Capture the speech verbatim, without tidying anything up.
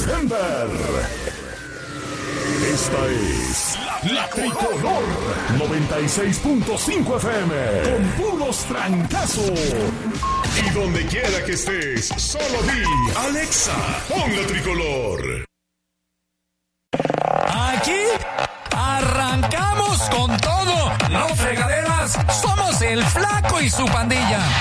Denver. Esta es La Tricolor noventa y seis punto cinco F M con puros trancazos. Y donde quiera que estés, solo di Alexa, pon La Tricolor. Aquí arrancamos con todo. No fregaderas, somos el Flaco y su pandilla.